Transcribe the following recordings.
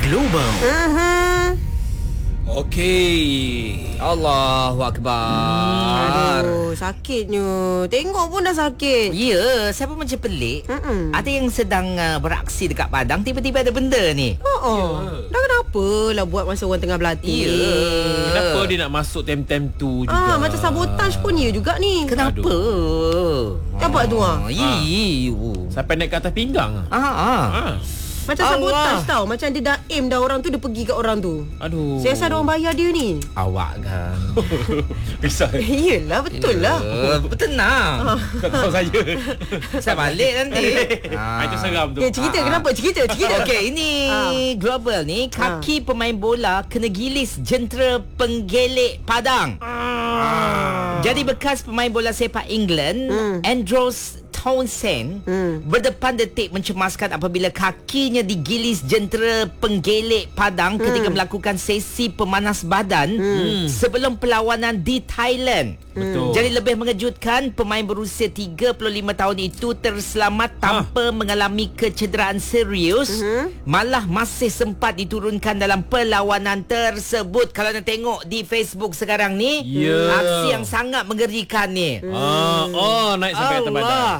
Global. Okey. Allahu Akbar. Aduh, sakitnya. Tengok pun dah sakit. Ya, saya pun macam pelik. Ada yang sedang beraksi dekat padang, tiba-tiba ada benda ni. Dah kenapa lah buat masa orang tengah berlatih? Ya. Kenapa dia nak masuk time-time tu juga? Macam sabotaj pun ya juga ni. Kenapa? Dapat tu Sampai naik ke atas pinggang. Macam sabotaj tau. Macam dia dah aim dah orang tu, dia pergi kat orang tu. Aduh. Saya rasa ada orang bayar dia ni. Awak kan. Risau. Yelah, betul lah. Tenang. Kau tahu saya. Saya balik nanti. Itu seram tu. Cerita kenapa? Cerita. Okey, ini global ni. Kaki pemain bola kena gilis jentera penggelek padang. Jadi bekas pemain bola sepak England, Andros Townsend berdepan detik mencemaskan apabila kakinya digilis jentera penggelek padang ketika melakukan sesi pemanas badan sebelum perlawanan di Thailand. Betul. Jadi lebih mengejutkan, pemain berusia 35 tahun itu terselamat tanpa mengalami kecederaan serius, malah masih sempat diturunkan dalam perlawanan tersebut. Kalau nak tengok di Facebook sekarang ni, aksi yang sangat mengerikan ni. Naik sampai atas badan.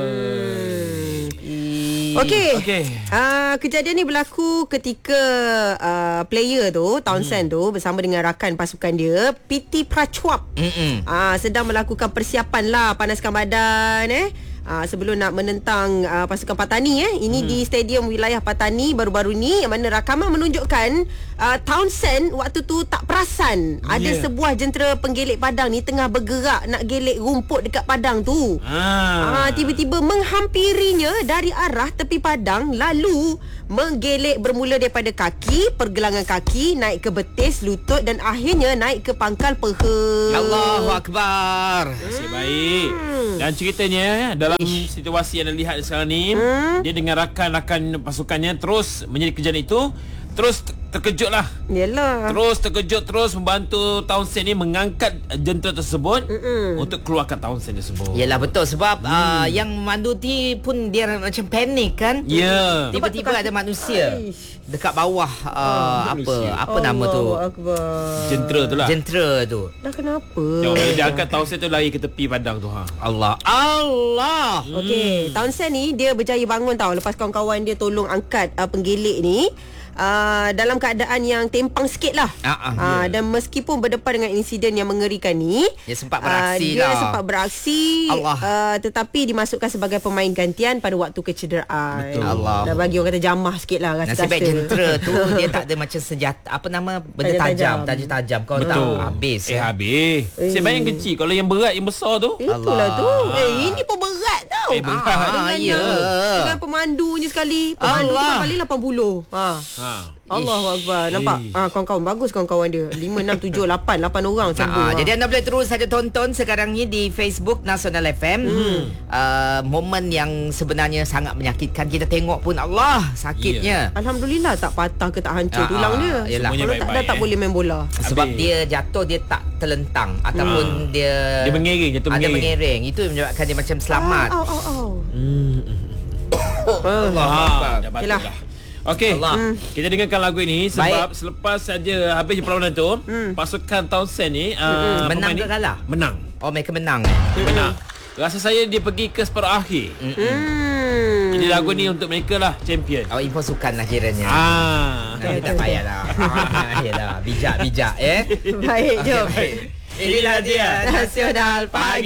Okey. Kejadian ni berlaku ketika player tu, Townsend tu, bersama dengan rakan pasukan dia, PT Prachuap, sedang melakukan persiapan lah, panaskan badan sebelum nak menentang pasukan Patani ini di stadium wilayah Patani baru-baru ni, yang mana rakaman menunjukkan Townsend waktu tu tak perasan ada sebuah jentera penggelek padang ni tengah bergerak nak gelek rumput dekat padang tu. Tiba-tiba menghampirinya dari arah tepi padang, lalu menggelek bermula daripada kaki, pergelangan kaki, naik ke betis, lutut dan akhirnya naik ke pangkal peha. Allahu Akbar. Nasib baik. Dan ceritanya dalam situasi yang anda lihat sekarang ni, dia dengan rakan-rakan pasukannya terus menjadi kejadian itu, terus terkejut lah. Yalah. Terus terkejut, terus membantu Townsend ni mengangkat jentera tersebut untuk keluarkan Townsend tersebut. Yelah, betul. Sebab yang memandu ni pun dia macam panik kan. Ya. Tiba-tiba ada manusia dekat bawah apa nama tu? Jentera tu lah. Jentera tu. Dah kenapa? Dia angkat Townsend tu lari ke tepi padang tu. Allah. Okey, Townsend ni dia berjaya bangun tau lepas kawan-kawan dia tolong angkat penggelek ni. Dalam keadaan yang tempang sikit lah. Dan meskipun berdepan dengan insiden yang mengerikan ni, dia sempat beraksi dia sempat beraksi, tetapi dimasukkan sebagai pemain gantian pada waktu kecederaan. Betul. Allah. Dah bagi orang kata jamah sikit lah rasa-rasa. Nasib baik jentera tu dia tak ada macam senjata, apa nama, benda tajam. Kau tahu habis. Habis. Nasib baik yang kecil. Kalau yang berat, yang besar tu, itulah tu. Ini pun berat tau. Berat. Dengan pemandunya sekali. Pemandu tu kali 80. Allahu Akbar. Nampak? Kawan-kawan bagus, kawan-kawan dia 5, 6, 7, 8 orang serbu. Jadi anda boleh terus saja tonton sekarang ni di Facebook Nasional FM. Momen yang sebenarnya sangat menyakitkan. Kita tengok pun Allah sakitnya. Alhamdulillah tak patah ke tak hancur tulang dia. Kalau tak ada tak boleh main bola. Sebab dia jatuh, dia tak terlentang ataupun dia mengiring, jatuh ada mengiring. Itu yang menyebabkan dia macam selamat. Allah. Dah batuk dah. Okey, kita dengarkan lagu ini sebab selepas saja habis perlawanan tu, pasukan Townsend ni menang ke kalah? Menang. Mereka menang. Menang. Rasa saya dia pergi ke separuh akhir. Jadi lagu ni untuk mereka lah champion. Awak info sukan lah kiranya. Tak payahlah. Yalah, bijak Baik, jom. Inilah dia Nasional Pagi.